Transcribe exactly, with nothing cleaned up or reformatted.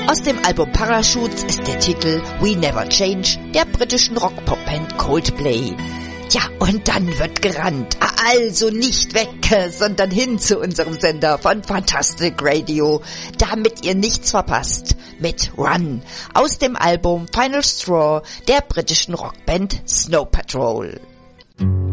Aus dem Album Parachutes ist der Titel We Never Change der britischen Rock-Pop-Band Coldplay. Ja, und dann wird gerannt. Also nicht weg, sondern hin zu unserem Sender von Fantastic Radio, damit ihr nichts verpasst. Mit Run aus dem Album Final Straw der britischen Rockband Snow Patrol.